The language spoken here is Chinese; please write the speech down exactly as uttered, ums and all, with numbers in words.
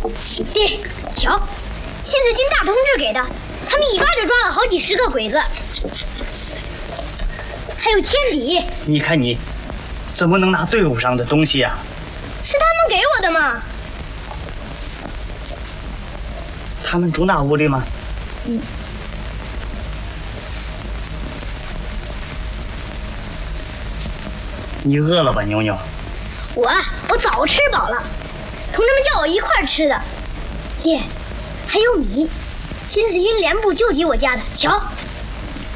爹，瞧，新四军大同志给的，他们一把就抓了好几十个鬼子，还有铅笔。 你看你，怎么能拿队伍上的东西呀？ 是他们给我的嘛。 他们住那屋里吗？ 嗯。 你饿了吧，妞妞？ 我我早吃饱了，同志们叫我一块儿吃的。爹，还有米，新四军连部救济我家的，瞧。